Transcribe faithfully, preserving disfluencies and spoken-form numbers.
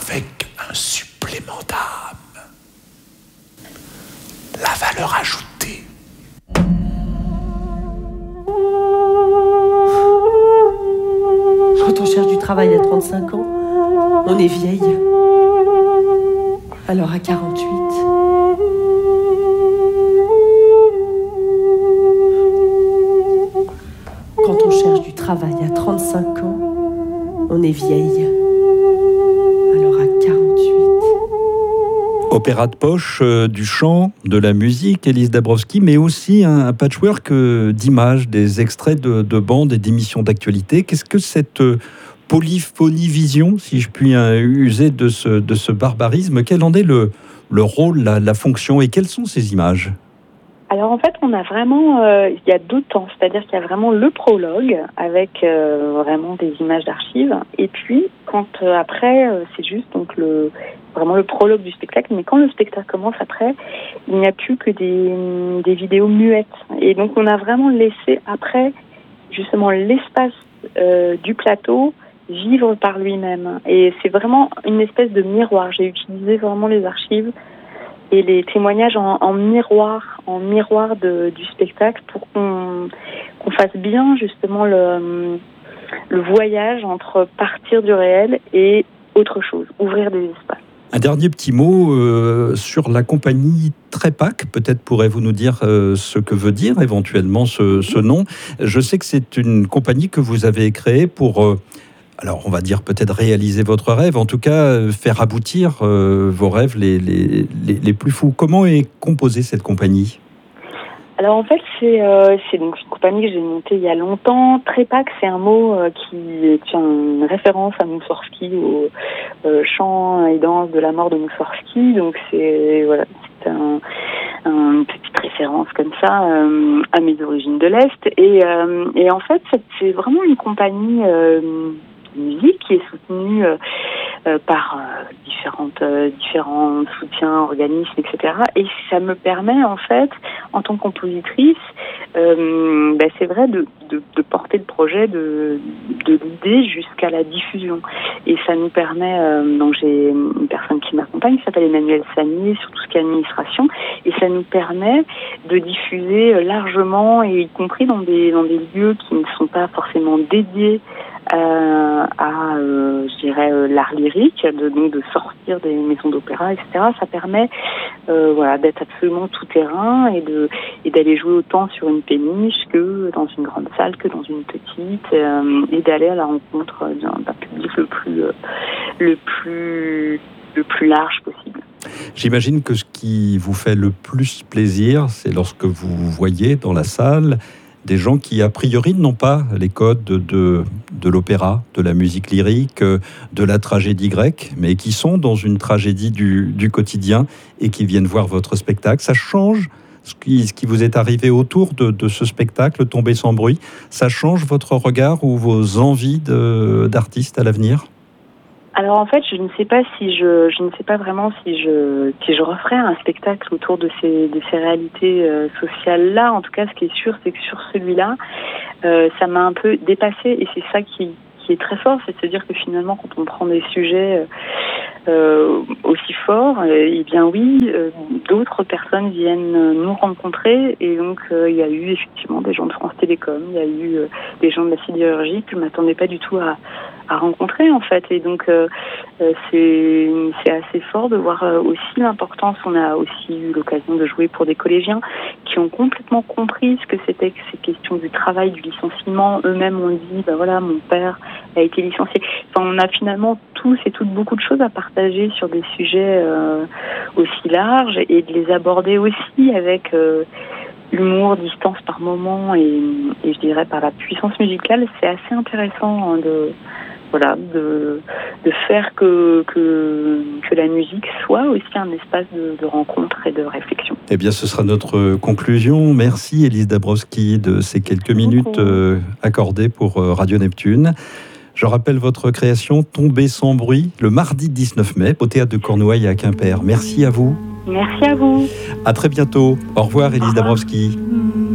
avec un supplément d'âme. La valeur ajoutée. Quand on cherche du travail à trente-cinq ans, on est vieille. Alors à quarante-huit... Quand on cherche du travail à trente-cinq ans, on est vieille. Alors à quarante-huit... Opéra de poche, euh, du chant, de la musique, Élise Dabrowski, mais aussi un, un patchwork euh, d'images, des extraits de, de bandes et d'émissions d'actualité. Qu'est-ce que cette euh, polyphonie vision, si je puis euh, user de ce, de ce barbarisme, quel en est le, le rôle, la, la fonction et quelles sont ces images ? Alors en fait, on a vraiment, euh, il y a deux temps, c'est-à-dire qu'il y a vraiment le prologue avec euh, vraiment des images d'archives, et puis quand euh, après, euh, c'est juste donc le vraiment le prologue du spectacle, mais quand le spectacle commence après, il n'y a plus que des, des vidéos muettes, et donc on a vraiment laissé après justement l'espace euh, du plateau vivre par lui-même, et c'est vraiment une espèce de miroir. J'ai utilisé vraiment les archives et les témoignages en, en miroir, en miroir de, du spectacle pour qu'on, qu'on fasse bien justement le, le voyage entre partir du réel et autre chose, ouvrir des espaces. Un dernier petit mot euh, sur la compagnie Trépac. Peut-être pourrez-vous nous dire euh, ce que veut dire éventuellement ce, ce nom. Je sais que c'est une compagnie que vous avez créée pour... Euh, Alors, on va dire peut-être réaliser votre rêve, en tout cas faire aboutir euh, vos rêves les, les, les, les plus fous. Comment est composée cette compagnie ? Alors en fait, c'est, euh, c'est donc une compagnie que j'ai montée il y a longtemps. Trépac, c'est un mot euh, qui est une référence à Moussorgsky, au euh, chant et danse de la mort de Moussorgsky. Donc c'est voilà, c'est un, un, une petite référence comme ça euh, à mes origines de l'Est. Et, euh, et en fait, c'est, c'est vraiment une compagnie euh, musique qui est soutenue euh, euh, par euh, différentes euh, différents soutiens, organismes, et cetera. Et ça me permet en fait, en tant que compositrice, euh, ben c'est vrai de, de, de porter le projet de, de l'idée jusqu'à la diffusion. Et ça nous permet, euh, donc j'ai une personne qui m'accompagne qui s'appelle Emmanuel Sagnier sur tout ce qui est administration, et ça nous permet de diffuser largement, et y compris dans des dans des lieux qui ne sont pas forcément dédiés Euh, à, euh, je dirais, euh, l'art lyrique, de, donc de sortir des maisons d'opéra, et cetera. Ça permet, euh, voilà, d'être absolument tout terrain et de et d'aller jouer autant sur une péniche que dans une grande salle, que dans une petite, euh, et d'aller à la rencontre d'un, d'un public le plus, euh, le plus, le plus large possible. J'imagine que ce qui vous fait le plus plaisir, c'est lorsque vous voyez dans la salle des gens qui, a priori, n'ont pas les codes de, de, de l'opéra, de la musique lyrique, de la tragédie grecque, mais qui sont dans une tragédie du, du quotidien et qui viennent voir votre spectacle. Ça change ce qui, ce qui vous est arrivé autour de, de ce spectacle, Tomber sans bruit. Ça change votre regard ou vos envies de, d'artiste à l'avenir ? Alors en fait, je ne sais pas si je, je ne sais pas vraiment si je, si je referais un spectacle autour de ces, de ces réalités euh, sociales-là. En tout cas, ce qui est sûr, c'est que sur celui-là, euh, ça m'a un peu dépassée, et c'est ça qui, qui est très fort, c'est de se dire que finalement, quand on prend des sujets euh, aussi forts, euh, eh bien oui, euh, d'autres personnes viennent nous rencontrer, et donc euh, il y a eu effectivement des gens de France Télécom, il y a eu euh, des gens de la sidérurgie que je ne m'attendais pas du tout à à rencontrer en fait, et donc euh, c'est c'est assez fort de voir euh, aussi l'importance. On a aussi eu l'occasion de jouer pour des collégiens qui ont complètement compris ce que c'était que ces questions du travail, du licenciement. Eux-mêmes ont dit bah voilà, mon père a été licencié. Enfin, on a finalement tous et toutes beaucoup de choses à partager sur des sujets euh, aussi larges, et de les aborder aussi avec euh, l'humour, distance par moment, et, et je dirais par la puissance musicale. C'est assez intéressant hein, de Voilà, de, de faire que, que, que la musique soit aussi un espace de, de rencontre et de réflexion. Eh bien, ce sera notre conclusion. Merci, Élise Dabrowski, de ces quelques minutes euh, accordées pour euh, Radio Neptune. Je rappelle votre création Tomber sans bruit, le mardi dix-neuf mai, au Théâtre de Cornouailles à Quimper. Merci à vous. Merci à vous. À très bientôt. Au revoir, Élise Dabrowski.